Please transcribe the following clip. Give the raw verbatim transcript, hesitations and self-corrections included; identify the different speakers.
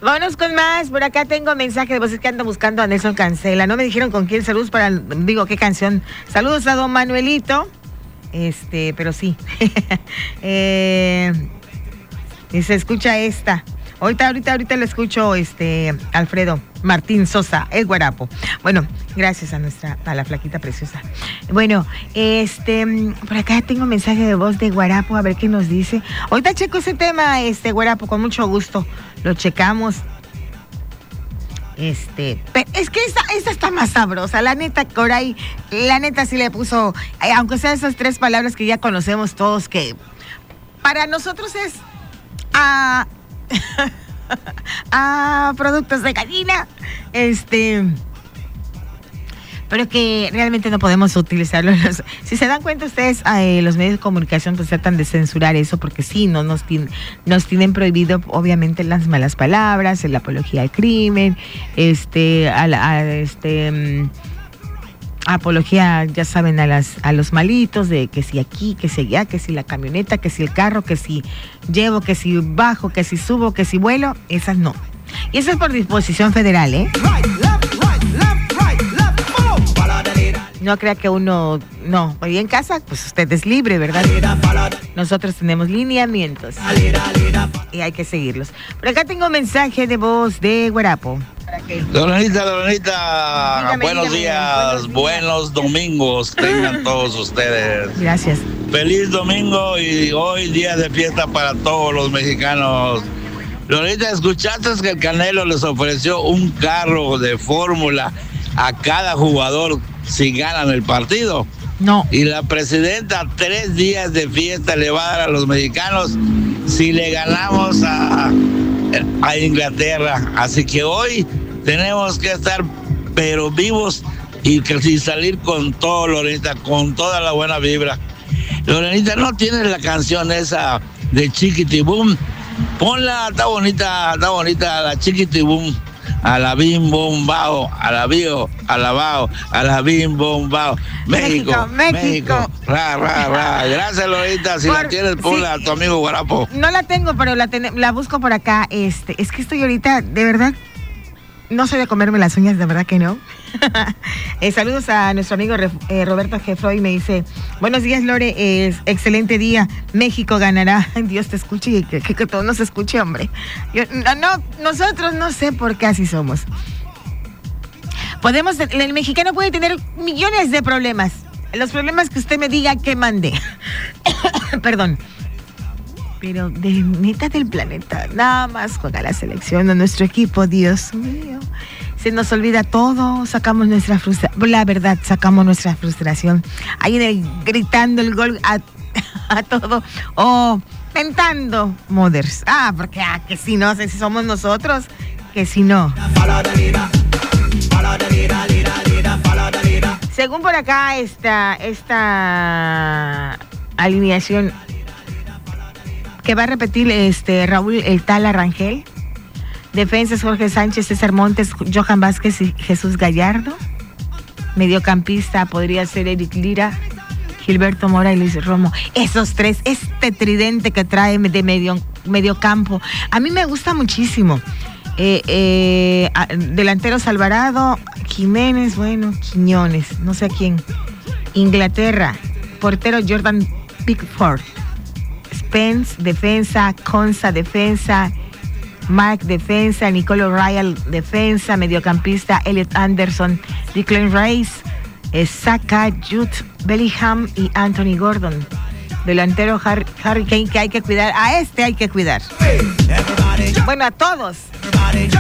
Speaker 1: Vámonos con más. Por acá tengo mensaje de voz, es que ando buscando a Nelson Cancela. No me dijeron con quién. Saludos para, digo, qué canción. Saludos a don Manuelito. Este, pero sí. eh, y se escucha esta. Ahorita, ahorita, ahorita le escucho, este, Alfredo Martín Sosa, el guarapo. Bueno, gracias a nuestra, a la flaquita preciosa. Bueno, este, por acá tengo mensaje de voz de guarapo, a ver qué nos dice. Ahorita checo ese tema, este, guarapo, con mucho gusto. Lo checamos. Este, pero es que esta, esta está más sabrosa, la neta, Coray, la neta sí le puso, eh, aunque sea esas tres palabras que ya conocemos todos, que para nosotros es a, a productos de gallina, este, pero que realmente no podemos utilizarlo. Si se dan cuenta ustedes, eh, los medios de comunicación pues tratan de censurar eso porque sí, no nos, tienen, nos tienen prohibido obviamente las malas palabras, la apología al crimen, este, a, la, a este, um, apología, ya saben, a las a los malitos de que si aquí, que si allá, que si la camioneta, que si el carro, que si llevo, que si bajo, que si subo, que si vuelo, esas no. Y eso es por disposición federal, ¿eh? No crea que uno, no, hoy en casa, pues usted es libre, ¿verdad? Nosotros tenemos lineamientos y hay que seguirlos. Por acá tengo un mensaje de voz de guarapo.
Speaker 2: Doranita, Doranita, dígame, buenos, dígame, días, buenos días, buenos domingos tengan todos ustedes.
Speaker 1: Gracias.
Speaker 2: Feliz domingo y hoy día de fiesta para todos los mexicanos. Doranita, ¿escuchaste que el Canelo les ofreció un carro de fórmula a cada jugador si ganan el partido?
Speaker 1: No.
Speaker 2: Y la presidenta tres días de fiesta le va a dar a los mexicanos si le ganamos a, a Inglaterra. Así que hoy tenemos que estar pero vivos y, que, y salir con todo, Lorenita, con toda la buena vibra. Lorenita, ¿no tienes la canción esa de Chiquitibum? Ponla, está bonita, está bonita la Chiquitibum. A la bim bom bao, a la bio, a la bao, a la bim bom bao. México, México, México. México. Ra, ra, ra. Gracias, Lorita. Si por, la tienes, ponla sí, a tu amigo guarapo.
Speaker 1: No la tengo, pero la, ten, la busco por acá. Este, es que estoy ahorita, de verdad, no soy de comerme las uñas, de verdad que no. eh, saludos a nuestro amigo eh, Roberto Jefroy, me dice, buenos días, Lore, eh, excelente día, México ganará. Dios te escuche y que, que, que todo nos escuche, hombre. Yo, no, no, nosotros no sé por qué así somos. Podemos, el mexicano puede tener millones de problemas. Los problemas que usted me diga que mande. Perdón. Pero de mitad del planeta, nada más juega la selección de nuestro equipo, Dios mío. Se nos olvida todo, sacamos nuestra frustración, la verdad, sacamos nuestra frustración. Ahí en el, gritando el gol a, a todo, o mentando mothers. Ah, porque ah, que si no, si somos nosotros, que si no. Según por acá, esta, esta alineación que va a repetir este Raúl el Tala Rangel. Defensas Jorge Sánchez, César Montes, Johan Vázquez y Jesús Gallardo. Mediocampista podría ser Eric Lira, Gilberto Mora y Luis Romo. Esos tres, este tridente que trae de medio, medio campo. A mí me gusta muchísimo. Eh, eh, delanteros Alvarado, Jiménez, bueno, Quiñones, no sé a quién. Inglaterra, portero Jordan Pickford. Spence, defensa, Conza, defensa, Mark, defensa, Nicolo Ryan, defensa, mediocampista, Elliot Anderson, Declan Rice, Saka, Jude Bellingham y Anthony Gordon. Delantero Harry, Harry Kane, que hay que cuidar, a este hay que cuidar. Bueno, a todos.